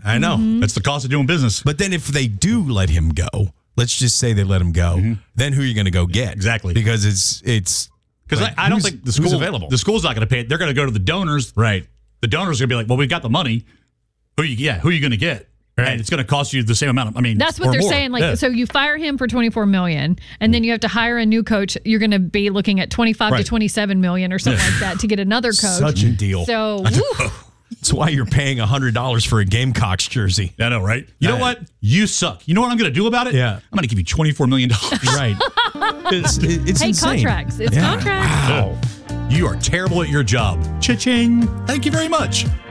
I know. That's the cost of doing business. But then if they do let him go, let's just say they let him go, then who are you going to go get? Exactly. Because it's because like, I don't think the school available. The school's not going to pay it. They're going to go to the donors. Right. The donors are going to be like, well, we've got the money. Who are you going to get? Right. And it's going to cost you the same amount. That's what they're saying. Like, so you fire him for $24 million, and then you have to hire a new coach. You're going to be looking at $25 to $27 million or something like that to get another coach. Such a deal. So that's why you're paying $100 for a Gamecocks jersey. I know, right? You know what? You suck. You know what I'm going to do about it? Yeah. I'm going to give you $24 million. Right. It's hey, insane. contracts. It's contracts. Wow. You are terrible at your job. Cha-ching. Thank you very much.